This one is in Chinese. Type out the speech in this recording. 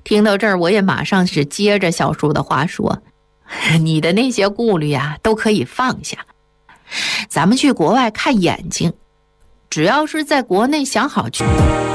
听到这儿，我也马上是接着小叔的话说，你的那些顾虑啊都可以放下，咱们去国外看眼睛，只要是在国内想好去